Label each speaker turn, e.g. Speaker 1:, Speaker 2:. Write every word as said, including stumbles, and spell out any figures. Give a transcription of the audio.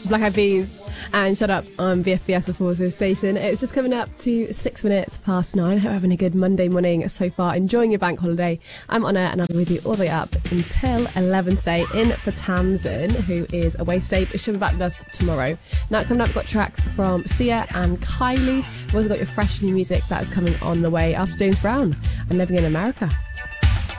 Speaker 1: Black Eyed Peas and Shut Up on B F C S Forces station. It's just coming up to six minutes past nine. I hope you're having a good Monday morning so far, enjoying your bank holiday. I'm Honor and I'll be with you all the way up until eleven today in for Tamsin, who is away today, but she'll be back with us tomorrow. Now coming up, we've got tracks from Sia and Kylie. We've also got your fresh new music that is coming on the way after James Brown and Living in America.